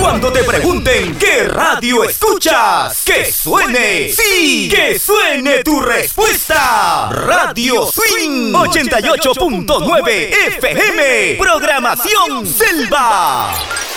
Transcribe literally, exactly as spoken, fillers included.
Cuando te pregunten qué radio escuchas, que suene, sí, que suene tu respuesta. Radio Swing ochenta y ocho punto nueve F M, programación Selva.